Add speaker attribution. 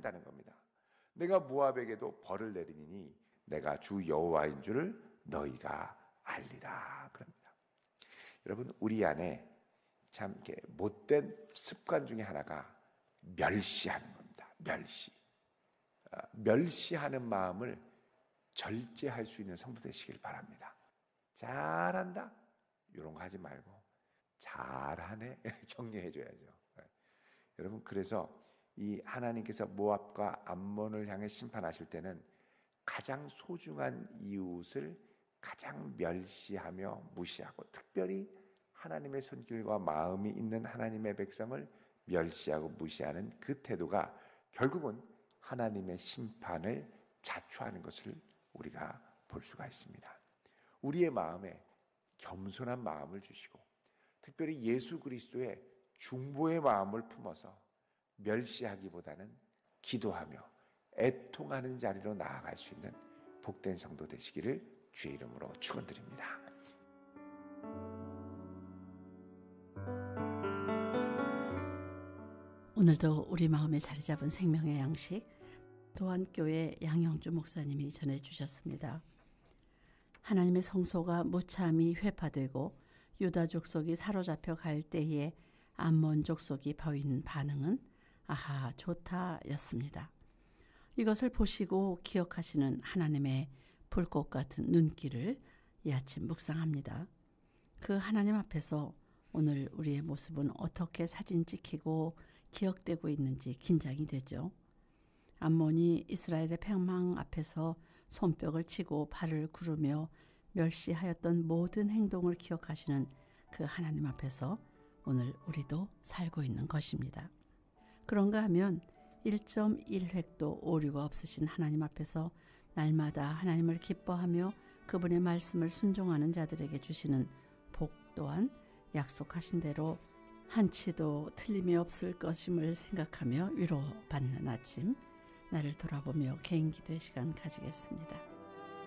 Speaker 1: 하겠다는 겁니다. 내가 모압에게도 벌을 내리니 내가 주 여호와인 줄을 너희가 알리라 그럽니다. 여러분, 우리 안에 참 이렇게 못된 습관 중에 하나가 멸시하는 겁니다. 멸시하는 마음을 절제할 수 있는 성도 되시길 바랍니다. 잘한다 이런 거 하지 말고 잘하네 격려해 줘야죠. 여러분, 그래서 이 하나님께서 모압과 암몬을 향해 심판하실 때는 가장 소중한 이웃을 가장 멸시하며 무시하고, 특별히 하나님의 손길과 마음이 있는 하나님의 백성을 멸시하고 무시하는 그 태도가 결국은 하나님의 심판을 자초하는 것을 우리가 볼 수가 있습니다. 우리의 마음에 겸손한 마음을 주시고, 특별히 예수 그리스도의 중보의 마음을 품어서 멸시하기보다는 기도하며 애통하는 자리로 나아갈 수 있는 복된 성도 되시기를 주의 이름으로 축원드립니다.
Speaker 2: 오늘도 우리 마음에 자리 잡은 생명의 양식, 도안교회 양영주 목사님이 전해주셨습니다. 하나님의 성소가 무참히 회파되고 유다 족속이 사로잡혀 갈 때에 암몬 족속이 보인 반응은 아하 좋다 였습니다. 이것을 보시고 기억하시는 하나님의 불꽃 같은 눈길을 이 아침 묵상합니다. 그 하나님 앞에서 오늘 우리의 모습은 어떻게 사진 찍히고 기억되고 있는지 긴장이 되죠. 암몬이 이스라엘의 패망 앞에서 손뼉을 치고 발을 구르며 멸시하였던 모든 행동을 기억하시는 그 하나님 앞에서 오늘 우리도 살고 있는 것입니다. 그런가 하면 1.1획도 오류가 없으신 하나님 앞에서 날마다 하나님을 기뻐하며 그분의 말씀을 순종하는 자들에게 주시는 복 또한 약속하신 대로 한치도 틀림이 없을 것임을 생각하며 위로받는 아침, 나를 돌아보며 개인기도의 시간 가지겠습니다.